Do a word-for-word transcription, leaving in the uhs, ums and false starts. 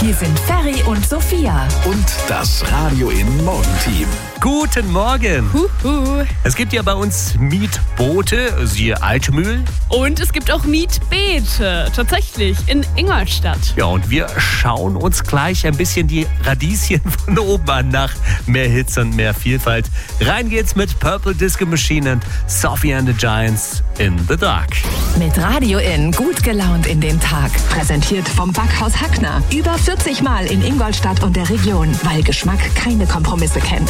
Hier sind Ferry und Sophia. Und das Radio in Morgenteam. Guten Morgen. Huhu. Es gibt ja bei uns Mietboote, siehe Altmühl. Und es gibt auch Mietbeete, tatsächlich, in Ingolstadt. Ja, und wir schauen uns gleich ein bisschen die Radieschen von oben an nach mehr Hits und mehr Vielfalt. Rein geht's mit Purple Disco Machine und Sophie and the Giants in the Dark. Mit Radio in gut gelaunt in den Tag. Präsentiert vom Backhaus Hackner. Über vierzig Mal in Ingolstadt und der Region, weil Geschmack keine Kompromisse kennt.